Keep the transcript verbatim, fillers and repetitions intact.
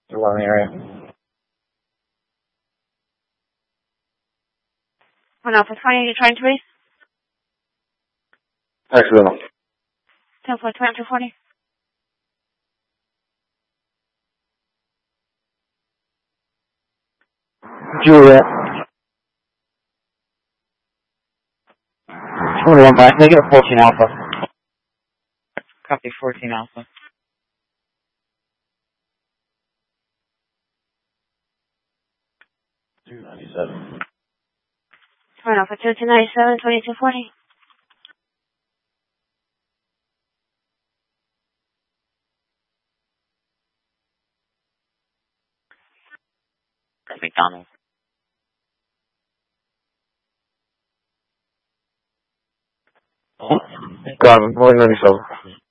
Along the area. One Alpha twenty, you're trying to raise? Accidental. ten four twenty two forty. Juliet. twenty-one back, negative fourteen Alpha. Copy fourteen Alpha. two ninety-seven. One Alpha two two ninety-seven, twenty-two forty. McDonald. Got him, one ninety-seven.